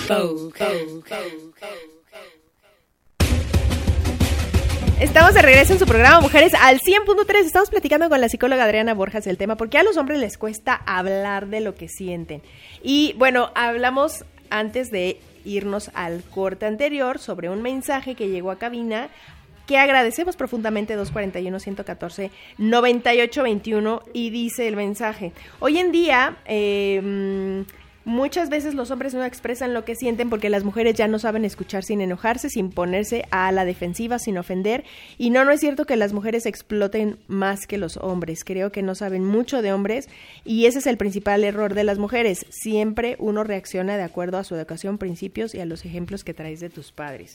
Estamos de regreso en su programa Mujeres al 100.3. Estamos platicando con la psicóloga Adriana Borjas del tema, porque a los hombres les cuesta hablar de lo que sienten. Y bueno, hablamos antes de irnos al corte anterior sobre un mensaje que llegó a cabina, que agradecemos profundamente, 241-114-9821, y dice el mensaje: hoy en día muchas veces los hombres no expresan lo que sienten porque las mujeres ya no saben escuchar sin enojarse, sin ponerse a la defensiva, sin ofender. Y no es cierto que las mujeres exploten más que los hombres. Creo que no saben mucho de hombres y ese es el principal error de las mujeres. Siempre uno reacciona de acuerdo a su educación, principios y a los ejemplos que traes de tus padres.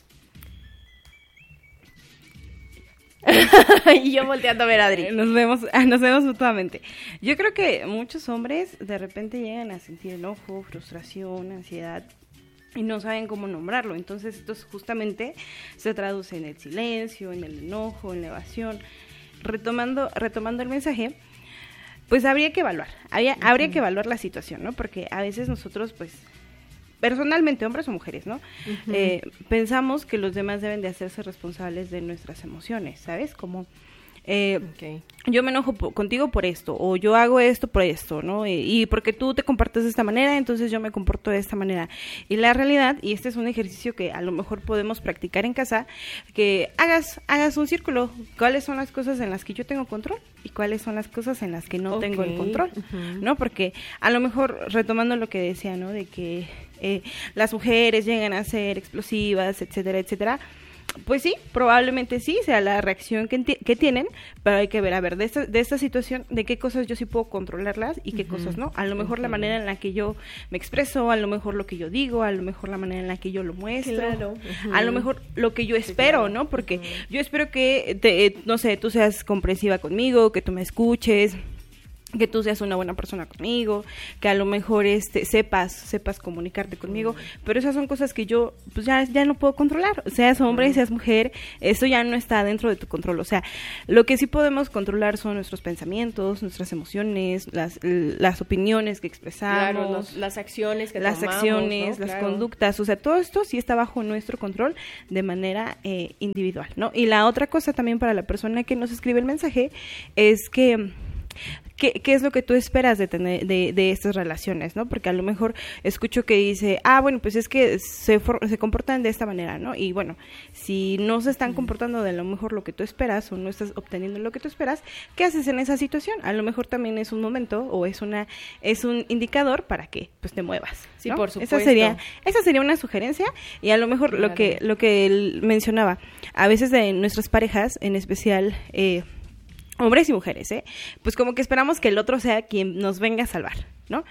Y yo volteando a ver a Adri. Nos vemos mutuamente. Yo creo que muchos hombres de repente llegan a sentir enojo, frustración, ansiedad y no saben cómo nombrarlo. Entonces esto justamente se traduce en el silencio, en el enojo, en la evasión. Retomando el mensaje, pues habría que evaluar la situación, ¿no? Porque a veces nosotros, pues, personalmente, hombres o mujeres, ¿no? Pensamos que los demás deben de hacerse responsables de nuestras emociones, ¿sabes? Como, yo me enojo contigo por esto, o yo hago esto por esto, ¿no? Y porque tú te comportas de esta manera, entonces yo me comporto de esta manera. Y la realidad, y este es un ejercicio que a lo mejor podemos practicar en casa, que hagas un círculo. ¿Cuáles son las cosas en las que yo tengo control? Y cuáles son las cosas en las que no tengo el control, ¿no? Porque a lo mejor, retomando lo que decía, ¿no? De que las mujeres llegan a ser explosivas, etcétera, etcétera. Pues sí, probablemente sí sea la reacción que tienen, pero hay que ver, de esta situación, de qué cosas yo sí puedo controlarlas y qué cosas no. A lo mejor la manera en la que yo me expreso, a lo mejor lo que yo digo, a lo mejor la manera en la que yo lo muestro, a lo mejor lo que yo espero, ¿no? Porque yo espero que, no sé, tú seas comprensiva conmigo, que tú me escuches, que tú seas una buena persona conmigo, que a lo mejor sepas comunicarte conmigo, pero esas son cosas que yo pues ya no puedo controlar, seas hombre, seas mujer, eso ya no está dentro de tu control. O sea, lo que sí podemos controlar son nuestros pensamientos, nuestras emociones, las opiniones que expresamos, claro, las acciones que las tomamos, acciones, ¿no? las Claro. conductas, o sea, todo esto sí está bajo nuestro control de manera individual, ¿no? Y la otra cosa también para la persona que nos escribe el mensaje es que ¿qué es lo que tú esperas de tener de estas relaciones, ¿no? Porque a lo mejor escucho que dice, bueno, pues es que se comportan de esta manera, ¿no? Y bueno, si no se están comportando de lo mejor lo que tú esperas o no estás obteniendo lo que tú esperas, ¿qué haces en esa situación? A lo mejor también es un momento o es un indicador para que pues te muevas, ¿no? Sí, por supuesto. Esa sería una sugerencia y a lo mejor claro. lo que él mencionaba, a veces de nuestras parejas, en especial hombres y mujeres, pues como que esperamos que el otro sea quien nos venga a salvar, ¿no?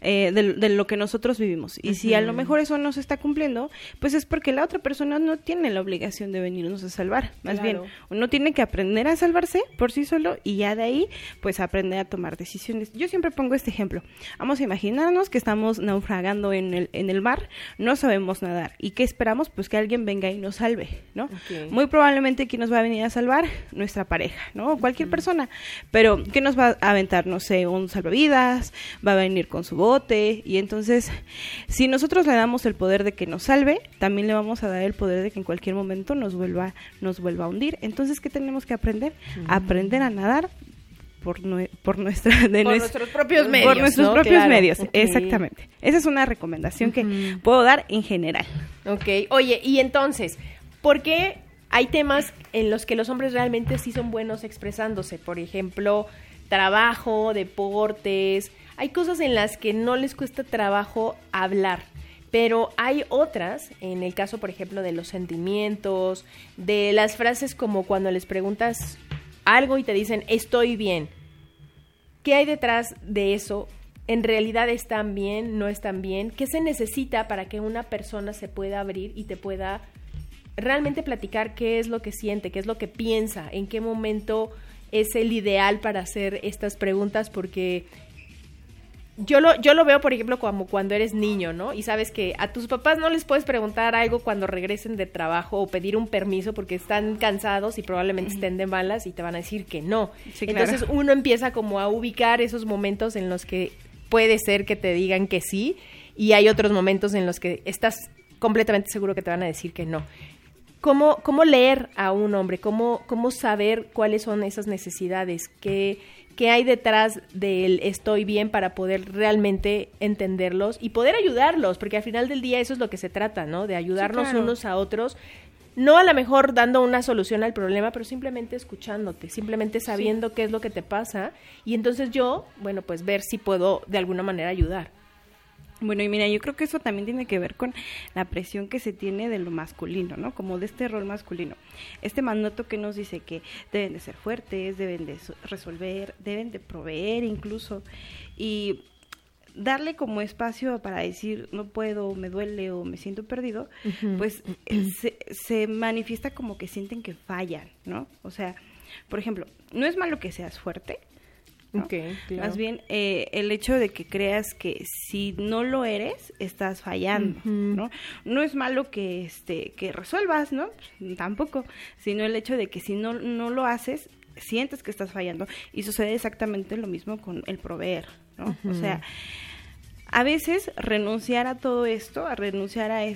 De lo que nosotros vivimos. Y si a lo mejor eso no se está cumpliendo, pues es porque la otra persona no tiene la obligación de venirnos a salvar. Más bien, uno tiene que aprender a salvarse por sí solo y ya de ahí, pues aprender a tomar decisiones. Yo siempre pongo este ejemplo. Vamos a imaginarnos que estamos naufragando en el mar, no sabemos nadar. ¿Y qué esperamos? Pues que alguien venga y nos salve, ¿no? Muy probablemente quien nos va a venir a salvar, nuestra pareja, ¿no? O cualquier persona. Pero, ¿qué nos va a aventar? No sé, un salvavidas, va a venir con su bote, y entonces si nosotros le damos el poder de que nos salve, también le vamos a dar el poder de que en cualquier momento nos vuelva a hundir. Entonces, ¿qué tenemos que aprender? Aprender a nadar por nuestros propios medios. Por nuestros propios medios, exactamente. Esa es una recomendación que puedo dar en general. Ok, oye, y entonces, ¿por qué hay temas en los que los hombres realmente sí son buenos expresándose? Por ejemplo, trabajo, deportes. Hay cosas en las que no les cuesta trabajo hablar, pero hay otras, en el caso, por ejemplo, de los sentimientos, de las frases como cuando les preguntas algo y te dicen, estoy bien. ¿Qué hay detrás de eso? ¿En realidad están bien? ¿No están bien? ¿Qué se necesita para que una persona se pueda abrir y te pueda realmente platicar qué es lo que siente, qué es lo que piensa, en qué momento es el ideal para hacer estas preguntas? Porque yo lo veo, por ejemplo, como cuando eres niño, ¿no? Y sabes que a tus papás no les puedes preguntar algo cuando regresen de trabajo o pedir un permiso porque están cansados y probablemente estén de malas y te van a decir que no. Sí, entonces uno empieza como a ubicar esos momentos en los que puede ser que te digan que sí y hay otros momentos en los que estás completamente seguro que te van a decir que no. ¿Cómo leer a un hombre? ¿Cómo saber cuáles son esas necesidades? ¿Qué hay detrás del estoy bien para poder realmente entenderlos y poder ayudarlos? Porque al final del día eso es lo que se trata, ¿no? De ayudarnos unos a otros. No a lo mejor dando una solución al problema, pero simplemente escuchándote, simplemente sabiendo qué es lo que te pasa. Y entonces yo, bueno, pues ver si puedo de alguna manera ayudar. Bueno, y mira, yo creo que eso también tiene que ver con la presión que se tiene de lo masculino, ¿no? Como de este rol masculino. Este mandato que nos dice que deben de ser fuertes, deben de resolver, deben de proveer incluso, y darle como espacio para decir no puedo, me duele o me siento perdido, pues se manifiesta como que sienten que fallan, ¿no? O sea, por ejemplo, no es malo que seas fuerte, ¿no? Okay, claro. Más bien el hecho de que creas que si no lo eres estás fallando, ¿no? No es malo que resuelvas, ¿no? Tampoco, sino el hecho de que si no lo haces sientes que estás fallando, y sucede exactamente lo mismo con el proveer, ¿no? O sea, a veces renunciar a todo esto, a renunciar a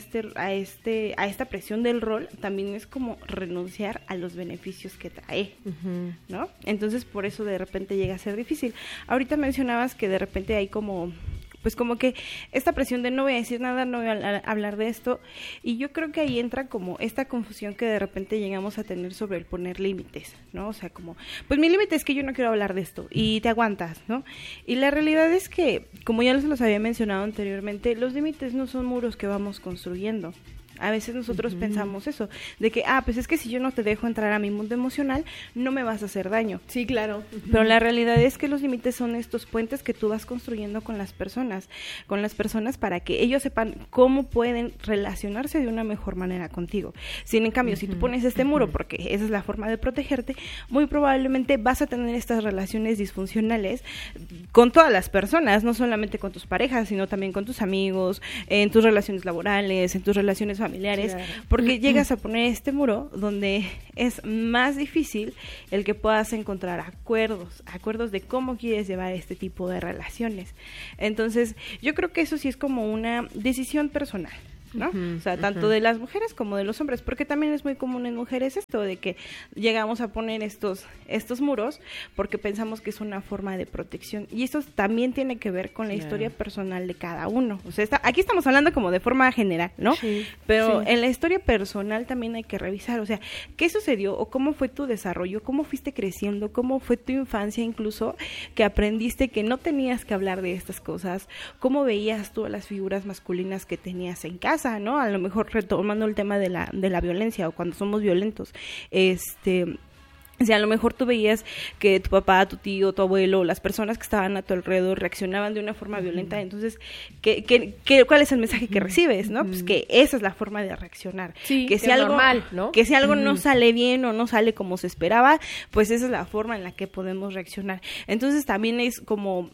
esta presión del rol, también es como renunciar a los beneficios que trae, ¿no? Entonces, por eso de repente llega a ser difícil. Ahorita mencionabas que de repente hay como que esta presión de no voy a decir nada, no voy a hablar de esto, y yo creo que ahí entra como esta confusión que de repente llegamos a tener sobre el poner límites, ¿no? O sea, como, pues mi límite es que yo no quiero hablar de esto, y te aguantas, ¿no? Y la realidad es que, como ya los había mencionado anteriormente, los límites no son muros que vamos construyendo. A veces nosotros pensamos eso, de que, pues es que si yo no te dejo entrar a mi mundo emocional, no me vas a hacer daño. Sí, claro. Pero la realidad es que los límites son estos puentes que tú vas construyendo con las personas para que ellos sepan cómo pueden relacionarse de una mejor manera contigo. Sin en cambio, si tú pones este muro, porque esa es la forma de protegerte, muy probablemente vas a tener estas relaciones disfuncionales con todas las personas, no solamente con tus parejas, sino también con tus amigos, en tus relaciones laborales, en tus relaciones familiares, claro. Porque llegas a poner este muro donde es más difícil el que puedas encontrar acuerdos de cómo quieres llevar este tipo de relaciones. Entonces, yo creo que eso sí es como una decisión personal, ¿no? O sea, tanto de las mujeres como de los hombres, porque también es muy común en mujeres esto de que llegamos a poner estos muros porque pensamos que es una forma de protección, y eso también tiene que ver con la historia personal de cada uno. O sea, aquí estamos hablando como de forma general, ¿no? Sí, pero en la historia personal también hay que revisar, o sea, ¿qué sucedió o cómo fue tu desarrollo? ¿Cómo fuiste creciendo? ¿Cómo fue tu infancia incluso que aprendiste que no tenías que hablar de estas cosas? ¿Cómo veías tú a las figuras masculinas que tenías en casa, ¿no? A lo mejor retomando el tema de la violencia o cuando somos violentos, o sea, a lo mejor tú veías que tu papá, tu tío, tu abuelo, las personas que estaban a tu alrededor reaccionaban de una forma violenta, entonces, ¿cuál es el mensaje que recibes, no? Pues que esa es la forma de reaccionar. Sí, que si algo normal, ¿no? Que si algo no sale bien o no sale como se esperaba, pues esa es la forma en la que podemos reaccionar. Entonces también es como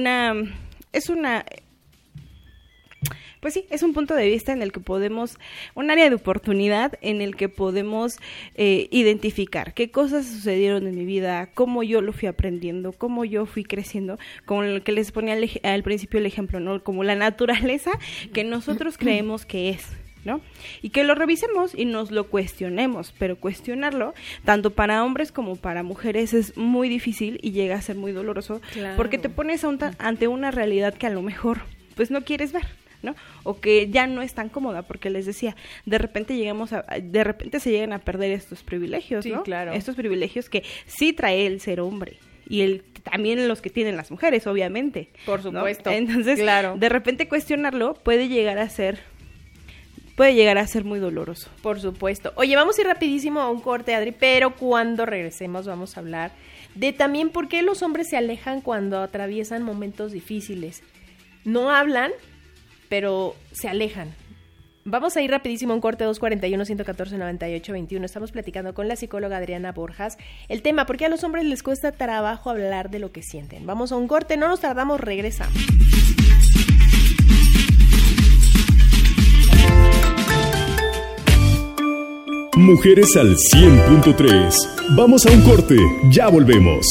pues sí, es un punto de vista en el que podemos, un área de oportunidad en el que podemos identificar qué cosas sucedieron en mi vida, cómo yo lo fui aprendiendo, cómo yo fui creciendo, como el que les ponía al principio el ejemplo, ¿no? Como la naturaleza que nosotros creemos que es, ¿no? Y que lo revisemos y nos lo cuestionemos, pero cuestionarlo, tanto para hombres como para mujeres, es muy difícil y llega a ser muy doloroso, claro. Porque te pones ante una realidad que a lo mejor pues no quieres ver, ¿no? O que ya no es tan cómoda, porque les decía, de repente se llegan a perder estos privilegios, ¿no? Sí, claro. Estos privilegios que sí trae el ser hombre y también los que tienen las mujeres, obviamente. Por supuesto. ¿No? Entonces, claro. De repente cuestionarlo puede llegar a ser muy doloroso. Por supuesto. Oye, vamos a ir rapidísimo a un corte, Adri, pero cuando regresemos vamos a hablar de también por qué los hombres se alejan cuando atraviesan momentos difíciles. No hablan, pero se alejan. Vamos a ir rapidísimo a un corte, 241-114-98-21. Estamos platicando con la psicóloga Adriana Borjas el tema, ¿por qué a los hombres les cuesta trabajo hablar de lo que sienten? Vamos a un corte, no nos tardamos, regresamos. Mujeres al 100.3. Vamos a un corte, ya volvemos.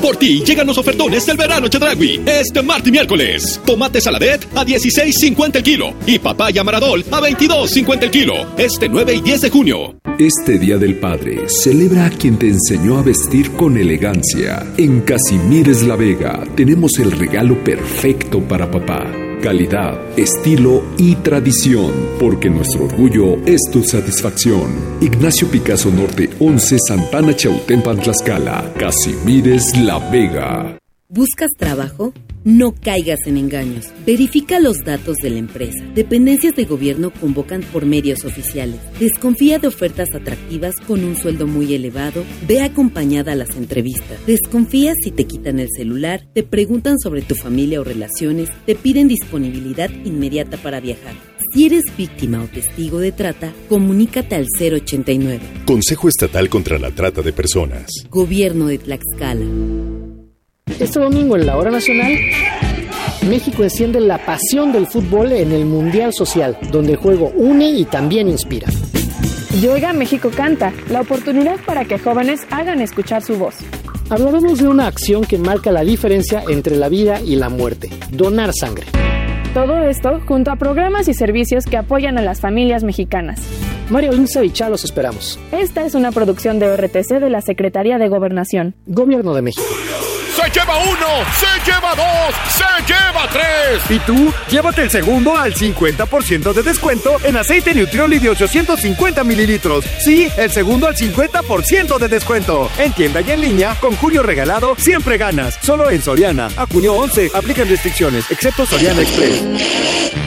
Por ti llegan los ofertones del verano Chedraui. Este martes y miércoles. Tomate Saladet a $16.50 el kilo. Y papaya Maradol a $22.50 el kilo. Este 9 y 10 de junio. Este Día del Padre, celebra a quien te enseñó a vestir con elegancia. En Casimires La Vega tenemos el regalo perfecto para papá. Calidad, estilo y tradición, porque nuestro orgullo es tu satisfacción. Ignacio Picasso Norte 11, Santana Chautempan, Tlaxcala. Casimires La Vega. ¿Buscas trabajo? No caigas en engaños. Verifica los datos de la empresa. Dependencias de gobierno convocan por medios oficiales. Desconfía de ofertas atractivas con un sueldo muy elevado. Ve acompañada a las entrevistas. Desconfía si te quitan el celular, te preguntan sobre tu familia o relaciones, te piden disponibilidad inmediata para viajar. Si eres víctima o testigo de trata, comunícate al 089. Consejo Estatal contra la Trata de Personas. Gobierno de Tlaxcala. Este domingo en la Hora Nacional, México enciende la pasión del fútbol en el Mundial Social, donde el juego une y también inspira. Y Oiga México Canta, la oportunidad para que jóvenes hagan escuchar su voz. Hablaremos de una acción que marca la diferencia entre la vida y la muerte: donar sangre. Todo esto junto a programas y servicios que apoyan a las familias mexicanas. Mario Inza y Cha los esperamos. Esta es una producción de RTC de la Secretaría de Gobernación. Gobierno de México. ¡Se lleva 1! ¡Se lleva 2! ¡Se lleva 3! ¿Y tú? Llévate el segundo al 50% de descuento en aceite Nutrioli de 850 mililitros. Sí, el segundo al 50% de descuento. En tienda y en línea, con Julio Regalado, siempre ganas. Solo en Soriana. A junio 11, aplican restricciones, excepto Soriana Express.